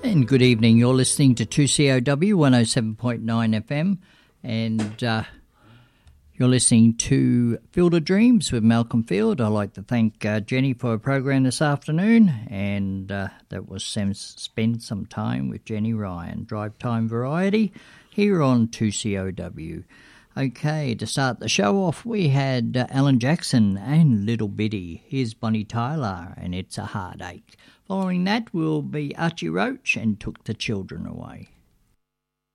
And good evening. You're listening to 2COW 107.9 FM, and you're listening to Field of Dreams with Malcolm Field. I'd like to thank Jenny for her program this afternoon, and that was Spend Some Time with Jenny Ryan, Drive Time Variety, here on 2COW. Okay, to start the show off, we had Alan Jackson and Little Bitty. Here's Bonnie Tyler, and It's a Heartache. Following that will be Archie Roach and Took the Children Away.